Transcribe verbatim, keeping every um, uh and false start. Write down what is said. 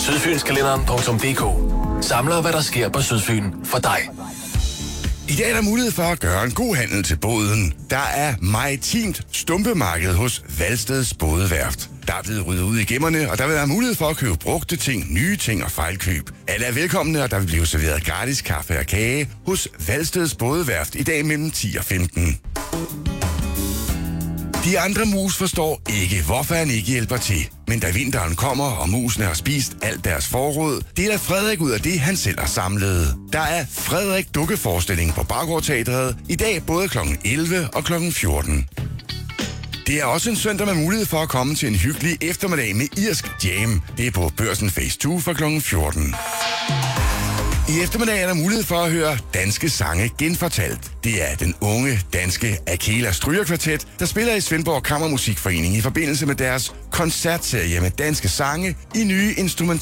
Sydfynskalenderen punktum d k samler, hvad der sker på Sydfyn for dig. I dag er der mulighed for at gøre en god handel til båden. Der er maritimt stumpemarked hos Valsteds Bådeværft. Der er blevet ryddet ud i gemmerne, og der vil være mulighed for at købe brugte ting, nye ting og fejlkøb. Alle er velkomne, og der vil blive serveret gratis kaffe og kage hos Valsteds Bådeværft i dag mellem ti og femten. De andre mus forstår ikke, hvorfor han ikke hjælper til. Men da vinteren kommer, og musene har spist alt deres forråd, deler Frederik ud af det, han selv har samlet. Der er Frederik Dukkeforestilling på Baggårdteatret i dag både klokken elleve og klokken fjorten. Det er også en søndag med mulighed for at komme til en hyggelig eftermiddag med irsk jam. Det er på Børsen Phase to fra klokken fjorten. I eftermiddag er der mulighed for at høre danske sange genfortalt. Det er den unge danske Akela Strygerkvartet, der spiller i Svendborg Kammermusikforening i forbindelse med deres koncertserie med danske sange i nye instrumentale